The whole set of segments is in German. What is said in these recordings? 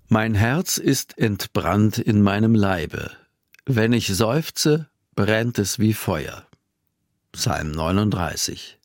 Mein Herz ist entbrannt in meinem Leibe. Wenn ich seufze, brennt es wie Feuer. Psalm 39.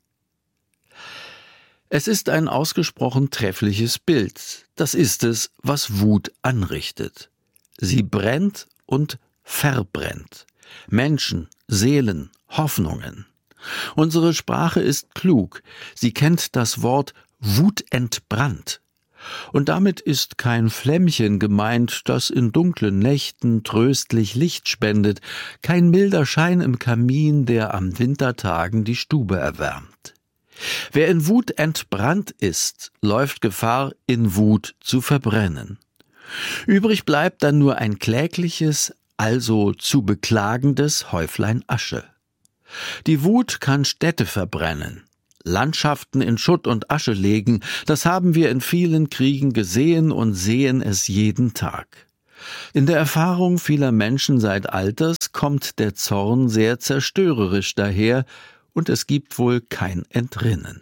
Es ist ein ausgesprochen treffliches Bild. Das ist es, was Wut anrichtet. Sie brennt und verbrennt. Menschen, Seelen, Hoffnungen. Unsere Sprache ist klug. Sie kennt das Wort wutentbrannt. Und damit ist kein Flämmchen gemeint, das in dunklen Nächten tröstlich Licht spendet, kein milder Schein im Kamin, der am Wintertagen die Stube erwärmt. Wer in Wut entbrannt ist, läuft Gefahr, in Wut zu verbrennen. Übrig bleibt dann nur ein klägliches, also zu beklagendes Häuflein Asche. Die Wut kann Städte verbrennen, Landschaften in Schutt und Asche legen, das haben wir in vielen Kriegen gesehen und sehen es jeden Tag. In der Erfahrung vieler Menschen seit Alters kommt der Zorn sehr zerstörerisch daher, und es gibt wohl kein Entrinnen.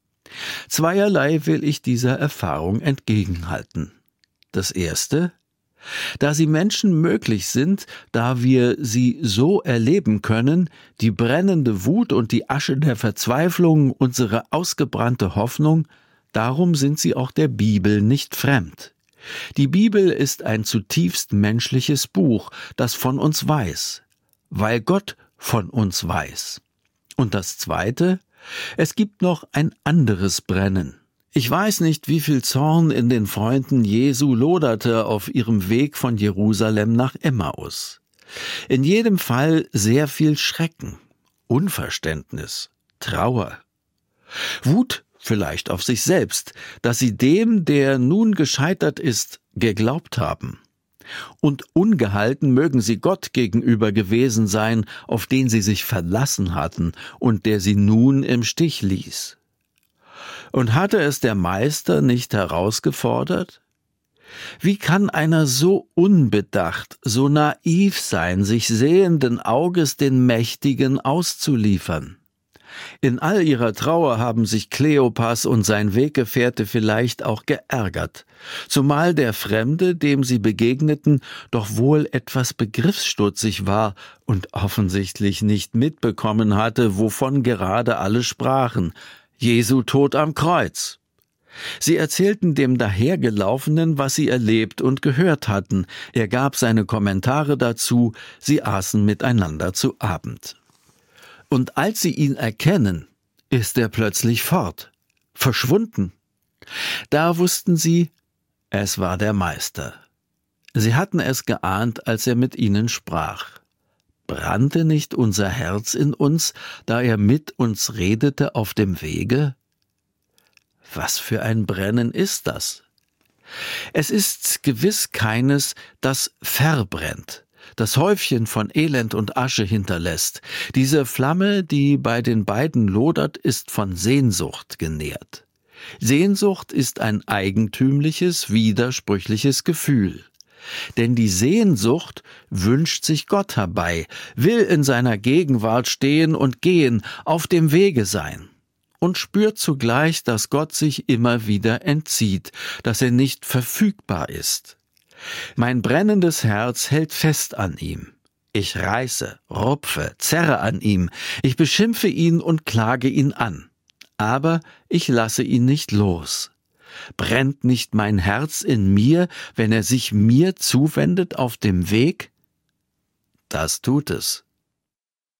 Zweierlei will ich dieser Erfahrung entgegenhalten. Das erste: Da sie Menschen möglich sind, da wir sie so erleben können, die brennende Wut und die Asche der Verzweiflung, unsere ausgebrannte Hoffnung, darum sind sie auch der Bibel nicht fremd. Die Bibel ist ein zutiefst menschliches Buch, das von uns weiß, weil Gott von uns weiß. Und das Zweite: Es gibt noch ein anderes Brennen. Ich weiß nicht, wie viel Zorn in den Freunden Jesu loderte auf ihrem Weg von Jerusalem nach Emmaus. In jedem Fall sehr viel Schrecken, Unverständnis, Trauer. Wut vielleicht auf sich selbst, dass sie dem, der nun gescheitert ist, geglaubt haben. Und ungehalten mögen sie Gott gegenüber gewesen sein, auf den sie sich verlassen hatten und der sie nun im Stich ließ. Und hatte es der Meister nicht herausgefordert? Wie kann einer so unbedacht, so naiv sein, sich sehenden Auges den Mächtigen auszuliefern? In all ihrer Trauer haben sich Kleopas und sein Weggefährte vielleicht auch geärgert, zumal der Fremde, dem sie begegneten, doch wohl etwas begriffsstutzig war und offensichtlich nicht mitbekommen hatte, wovon gerade alle sprachen: Jesu Tod am Kreuz. Sie erzählten dem Dahergelaufenen, was sie erlebt und gehört hatten. Er gab seine Kommentare dazu, sie aßen miteinander zu Abend. Und als sie ihn erkennen, ist er plötzlich fort, verschwunden. Da wussten sie, es war der Meister. Sie hatten es geahnt, als er mit ihnen sprach. Brannte nicht unser Herz in uns, da er mit uns redete auf dem Wege? Was für ein Brennen ist das? Es ist gewiss keines, das verbrennt, das Häufchen von Elend und Asche hinterlässt. Diese Flamme, die bei den beiden lodert, ist von Sehnsucht genährt. Sehnsucht ist ein eigentümliches, widersprüchliches Gefühl. Denn die Sehnsucht wünscht sich Gott herbei, will in seiner Gegenwart stehen und gehen, auf dem Wege sein, und spürt zugleich, dass Gott sich immer wieder entzieht, dass er nicht verfügbar ist. Mein brennendes Herz hält fest an ihm. Ich reiße, rupfe, zerre an ihm, ich beschimpfe ihn und klage ihn an. Aber ich lasse ihn nicht los. Brennt nicht mein Herz in mir, wenn er sich mir zuwendet auf dem Weg? Das tut es.